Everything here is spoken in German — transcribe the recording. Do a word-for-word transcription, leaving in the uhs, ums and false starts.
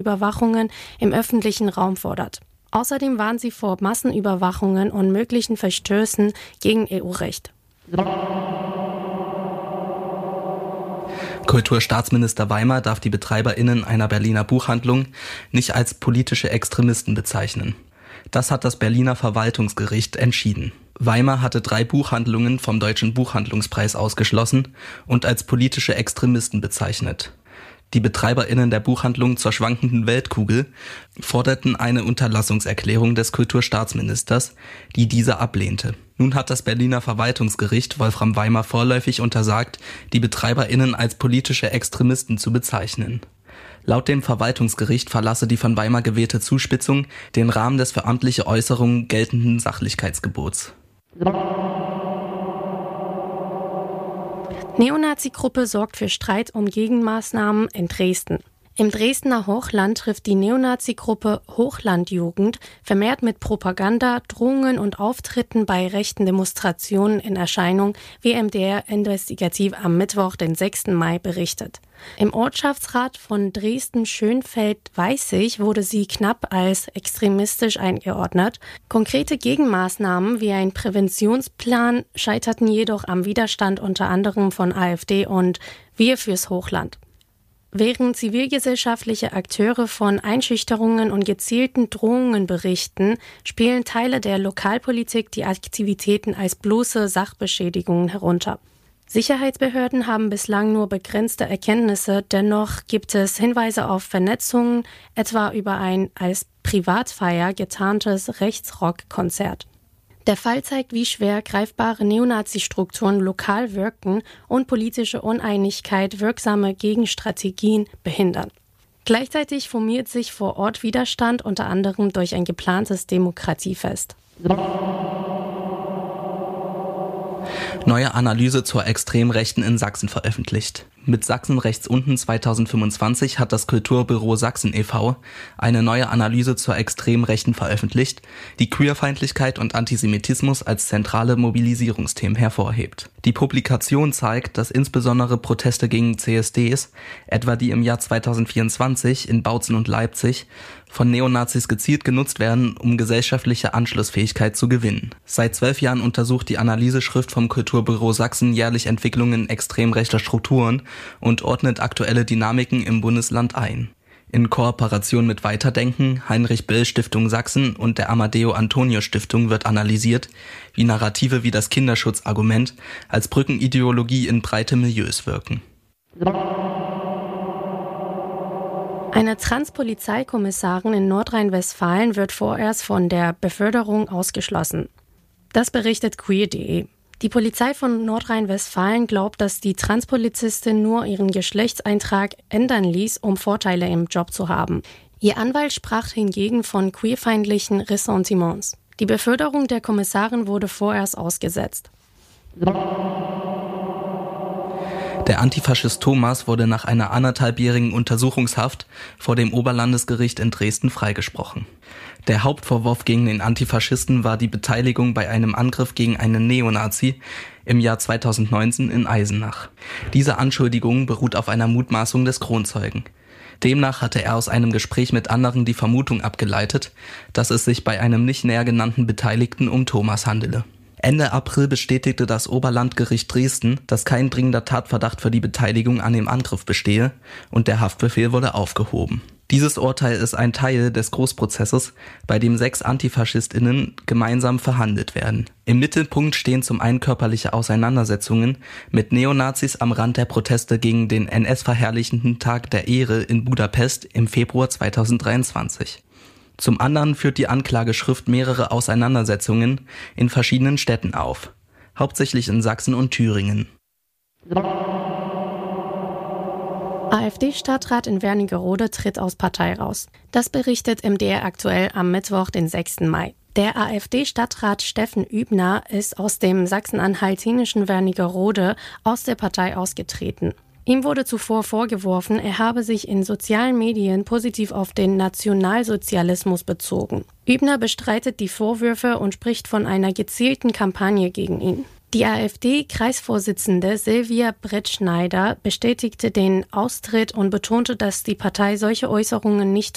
Massenüberwachungen im öffentlichen Raum fordert. Außerdem warnt sie vor Massenüberwachungen und möglichen Verstößen gegen E U-Recht. Kulturstaatsminister Weimer darf die BetreiberInnen einer Berliner Buchhandlung nicht als politische Extremisten bezeichnen. Das hat das Berliner Verwaltungsgericht entschieden. Weimer hatte drei Buchhandlungen vom Deutschen Buchhandlungspreis ausgeschlossen und als politische Extremisten bezeichnet. Die BetreiberInnen der Buchhandlung zur schwankenden Weltkugel forderten eine Unterlassungserklärung des Kulturstaatsministers, die dieser ablehnte. Nun hat das Berliner Verwaltungsgericht Wolfram Weimer vorläufig untersagt, die BetreiberInnen als politische Extremisten zu bezeichnen. Laut dem Verwaltungsgericht verlasse die von Weimer gewählte Zuspitzung den Rahmen des für amtliche Äußerungen geltenden Sachlichkeitsgebots. Neonazi-Gruppe sorgt für Streit um Gegenmaßnahmen in Dresden. Im Dresdner Hochland trifft die Neonazi-Gruppe Hochlandjugend vermehrt mit Propaganda, Drohungen und Auftritten bei rechten Demonstrationen in Erscheinung, wie M D R Investigativ am Mittwoch, den sechsten Mai, berichtet. Im Ortschaftsrat von Dresden-Schönfeld-Weißig wurde sie knapp als extremistisch eingeordnet. Konkrete Gegenmaßnahmen wie ein Präventionsplan scheiterten jedoch am Widerstand unter anderem von AfD und Wir fürs Hochland. Während zivilgesellschaftliche Akteure von Einschüchterungen und gezielten Drohungen berichten, spielen Teile der Lokalpolitik die Aktivitäten als bloße Sachbeschädigungen herunter. Sicherheitsbehörden haben bislang nur begrenzte Erkenntnisse, dennoch gibt es Hinweise auf Vernetzungen, etwa über ein als Privatfeier getarntes Rechtsrock-Konzert. Der Fall zeigt, wie schwer greifbare Neonazi-Strukturen lokal wirken und politische Uneinigkeit wirksame Gegenstrategien behindern. Gleichzeitig formiert sich vor Ort Widerstand, unter anderem durch ein geplantes Demokratiefest. Neue Analyse zur Extremrechten in Sachsen veröffentlicht. Mit Sachsen rechts unten zweitausendfünfundzwanzig hat das Kulturbüro Sachsen e V eine neue Analyse zur Extremrechten veröffentlicht, die Queerfeindlichkeit und Antisemitismus als zentrale Mobilisierungsthemen hervorhebt. Die Publikation zeigt, dass insbesondere Proteste gegen C S Ds, etwa die im Jahr zweitausendvierundzwanzig in Bautzen und Leipzig, von Neonazis gezielt genutzt werden, um gesellschaftliche Anschlussfähigkeit zu gewinnen. Seit zwölf Jahren untersucht die Analyseschrift vom Kulturbüro Sachsen jährlich Entwicklungen extrem rechter Strukturen und ordnet aktuelle Dynamiken im Bundesland ein. In Kooperation mit Weiterdenken, Heinrich-Böll-Stiftung Sachsen und der Amadeo-Antonio-Stiftung wird analysiert, wie Narrative wie das Kinderschutzargument als Brückenideologie in breite Milieus wirken. Eine Trans-Polizeikommissarin in Nordrhein-Westfalen wird vorerst von der Beförderung ausgeschlossen. Das berichtet queer punkt de. Die Polizei von Nordrhein-Westfalen glaubt, dass die Transpolizistin nur ihren Geschlechtseintrag ändern ließ, um Vorteile im Job zu haben. Ihr Anwalt sprach hingegen von queerfeindlichen Ressentiments. Die Beförderung der Kommissarin wurde vorerst ausgesetzt. Der Antifaschist Thomas wurde nach einer anderthalbjährigen Untersuchungshaft vor dem Oberlandesgericht in Dresden freigesprochen. Der Hauptvorwurf gegen den Antifaschisten war die Beteiligung bei einem Angriff gegen einen Neonazi im Jahr zweitausendneunzehn in Eisenach. Diese Anschuldigung beruht auf einer Mutmaßung des Kronzeugen. Demnach hatte er aus einem Gespräch mit anderen die Vermutung abgeleitet, dass es sich bei einem nicht näher genannten Beteiligten um Thomas handele. Ende April bestätigte das Oberlandgericht Dresden, dass kein dringender Tatverdacht für die Beteiligung an dem Angriff bestehe und der Haftbefehl wurde aufgehoben. Dieses Urteil ist ein Teil des Großprozesses, bei dem sechs AntifaschistInnen gemeinsam verhandelt werden. Im Mittelpunkt stehen zum einen körperliche Auseinandersetzungen mit Neonazis am Rand der Proteste gegen den N S-verherrlichenden Tag der Ehre in Budapest im Februar zweitausenddreiundzwanzig. Zum anderen führt die Anklageschrift mehrere Auseinandersetzungen in verschiedenen Städten auf, hauptsächlich in Sachsen und Thüringen. AfD-Stadtrat in Wernigerode tritt aus Partei raus. Das berichtet M D R aktuell am Mittwoch, den sechsten Mai. Der AfD-Stadtrat Steffen Übner ist aus dem sachsen-anhaltinischen Wernigerode aus der Partei ausgetreten. Ihm wurde zuvor vorgeworfen, er habe sich in sozialen Medien positiv auf den Nationalsozialismus bezogen. Übner bestreitet die Vorwürfe und spricht von einer gezielten Kampagne gegen ihn. Die AfD-Kreisvorsitzende Silvia Brettschneider bestätigte den Austritt und betonte, dass die Partei solche Äußerungen nicht